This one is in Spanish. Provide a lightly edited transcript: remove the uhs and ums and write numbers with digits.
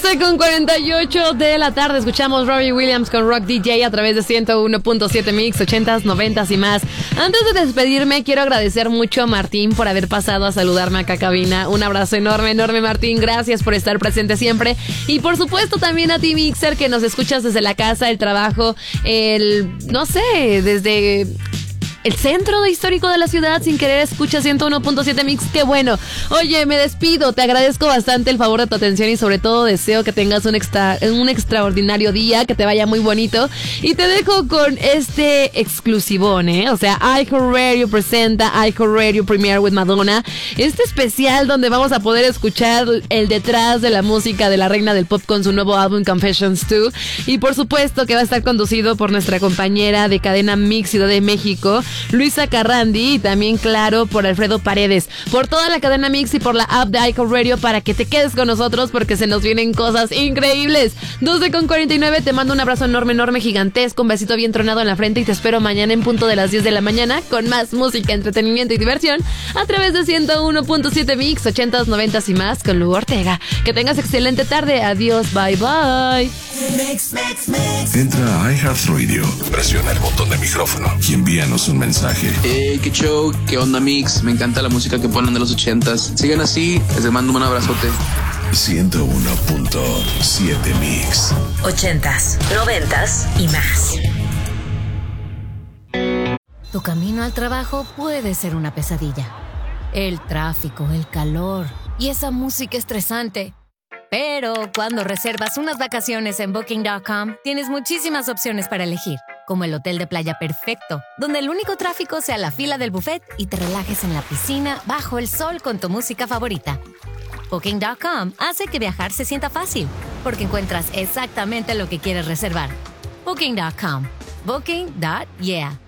12:48 de la tarde. Escuchamos Robbie Williams con Rock DJ a través de 101.7 Mix, 80s, 90s y más. Antes de despedirme, quiero agradecer mucho a Martín por haber pasado a saludarme acá a cabina. Un abrazo enorme, Martín. Gracias por estar presente siempre. Y por supuesto también a ti, Mixer, que nos escuchas desde la casa, el trabajo, desde el centro histórico de la ciudad, sin querer escucha 101.7 Mix, qué bueno. Oye, me despido, te agradezco bastante el favor de tu atención y sobre todo deseo que tengas un extraordinario día, que te vaya muy bonito. Y te dejo con este exclusivón, O sea, iHeartRadio presenta iHeartRadio Premiere with Madonna. Este especial donde vamos a poder escuchar el detrás de la música de la reina del pop con su nuevo álbum Confessions 2. Y por supuesto que va a estar conducido por nuestra compañera de cadena Mix Ciudad de México, Luisa Carrandi, y también, claro, por Alfredo Paredes, por toda la cadena Mix y por la app de iHeartRadio para que te quedes con nosotros porque se nos vienen cosas increíbles. 12:49, te mando un abrazo enorme, gigantesco, un besito bien tronado en la frente y te espero mañana en punto de las 10 de la mañana con más música, entretenimiento y diversión a través de 101.7 Mix, 80s, 90s y más con Lu Ortega. Que tengas excelente tarde. Adiós, bye. Entra a iHeartRadio, presiona el botón de micrófono y envíanos un mensaje. Qué show, qué onda Mix, me encanta la música que ponen de los 80s. Sigan así, les mando un abrazote. 101.7 Mix. 80s, 90s y más. Tu camino al trabajo puede ser una pesadilla. El tráfico, el calor y esa música estresante. Pero cuando reservas unas vacaciones en Booking.com, tienes muchísimas opciones para elegir, como el hotel de playa perfecto, donde el único tráfico sea la fila del buffet y te relajes en la piscina bajo el sol con tu música favorita. Booking.com hace que viajar se sienta fácil, porque encuentras exactamente lo que quieres reservar. Booking.com. Booking.yeah.